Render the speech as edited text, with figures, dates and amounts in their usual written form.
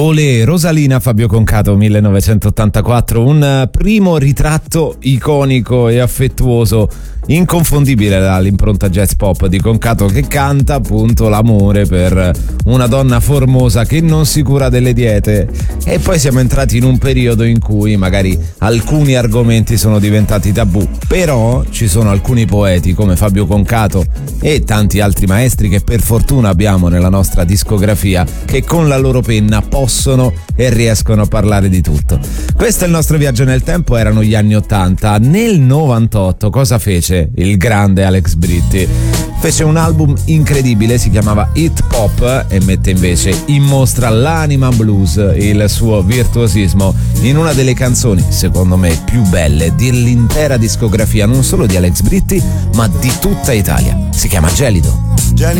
Olè, Rosalina, Fabio Concato, 1984, un primo ritratto iconico e affettuoso, inconfondibile dall'impronta jazz pop di Concato, che canta appunto l'amore per una donna formosa che non si cura delle diete. E poi siamo entrati in un periodo in cui magari alcuni argomenti sono diventati tabù, però ci sono alcuni poeti come Fabio Concato e tanti altri maestri che per fortuna abbiamo nella nostra discografia, che con la loro penna possono e riescono a parlare di tutto. Questo è il nostro viaggio nel tempo, erano gli anni 80. Nel 98 cosa fece il grande Alex Britti? Fece un album incredibile, si chiamava Hit Pop, e mette invece in mostra l'anima blues, il suo virtuosismo, in una delle canzoni secondo me più belle dell'intera discografia, non solo di Alex Britti ma di tutta Italia. Si chiama Gelido.